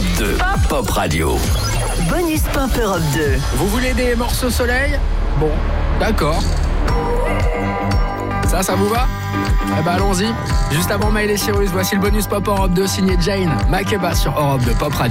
Europe 2, Pop Radio. Bonus Pop Europe 2. Vous voulez des morceaux soleil ? Bon, d'accord. Ça vous va ? Eh ben allons-y. Juste avant Miley Cyrus, voici le bonus Pop Europe 2 signé Jane Makeba sur Europe 2 Pop Radio.